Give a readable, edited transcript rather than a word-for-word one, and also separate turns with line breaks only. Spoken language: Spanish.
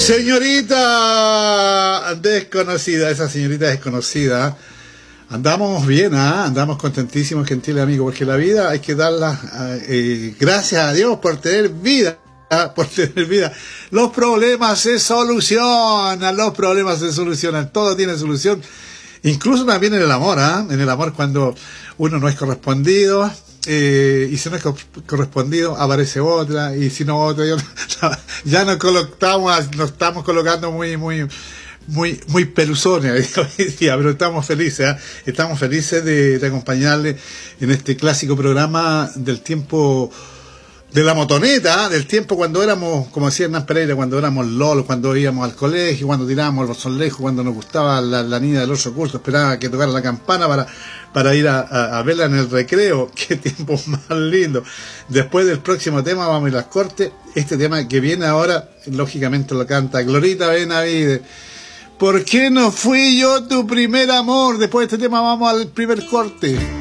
Señorita desconocida, esa señorita desconocida, andamos bien, andamos contentísimos, gentiles amigos, porque la vida hay que darla, gracias a Dios por tener vida, Los problemas se solucionan, todo tiene solución, incluso también en el amor, en el amor cuando uno no es correspondido. Y si no es correspondido, aparece otra, y si no otra, ya nos estamos colocando muy peluzones hoy día, pero estamos felices de acompañarle en este clásico programa del tiempo de la motoneta, del tiempo cuando éramos, como decía Hernán Pereira, cuando éramos lolos, cuando íbamos al colegio, cuando tirábamos los azulejos, cuando nos gustaba la niña del otro curso, esperaba que tocara la campana para ir a verla en el recreo. Qué tiempo más lindo. Después del próximo tema vamos a ir a las cortes. Este tema que viene ahora, lógicamente lo canta Glorita Benavides. ¿Por qué no fui yo tu primer amor? Después de este tema vamos al primer corte.